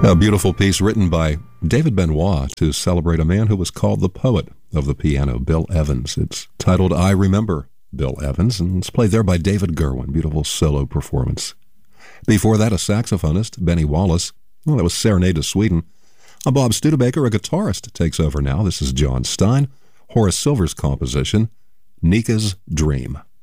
A beautiful piece written by David Benoit to celebrate a man who was called the poet of the piano, Bill Evans. It's titled I Remember Bill Evans, and it's played there by David Gerwin. Beautiful solo performance. Before that, a saxophonist, Benny Wallace. Well, that was Serenade to Sweden. Bob Studebaker, a guitarist, takes over now. This is John Stein, Horace Silver's composition, Nika's Dream.